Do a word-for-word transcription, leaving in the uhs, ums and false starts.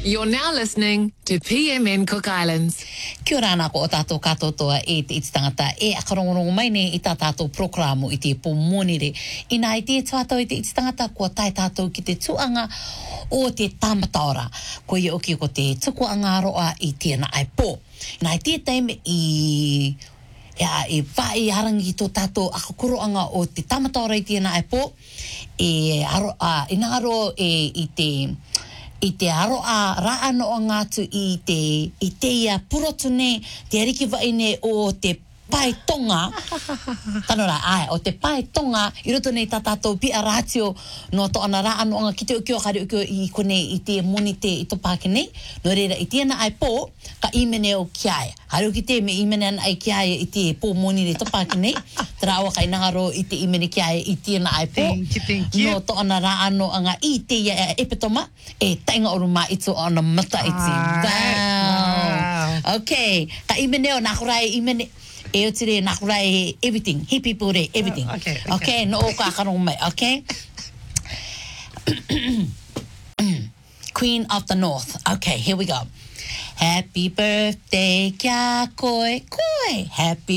You're now listening to P M N Cook Islands. Kia ora ana ko o tātou katotoa e te iti tangata e akarongorongo mai ne i tā tātou programo i te pōmonere. Ina i te tātou i te iti tangata kua tai tātou ki te tuanga o te tamataora. Ko i oki ko te tuku angaroa i tēnā ai pō. Ina i te teime i... Ia, e whae harangi tō tātou akakoroanga o te tamataora i tēnā ai pō. E aro, a, inaro e i te... I te aro a raano o ngātu i te i te ia purotune te ariki waine o te pai tonga tanora ai o te pai tonga i roto nei tā tātou pia ratio no to ana raano o ngā ki te ukio kare ukio i kone i te moni te i to pāke nei no reira i tēnā ai pō ka imene o kiaia haru ki te me imene ana ai kiaia i te pō moni re to pāke nei tera awa kai nangaro i te imene kiaia i tēnā ai pō thank you, thank you. no to ana raano anga i te ia epitoma e tainga oru mā ito ana mata iti wow okay ka imene o nakurai imene e o tire nakurai everything hippie pure everything oh, okay, okay okay no o ka karong mai okay Queen of the North. Okay, here we go. Happy birthday, kia koe, koe. Happy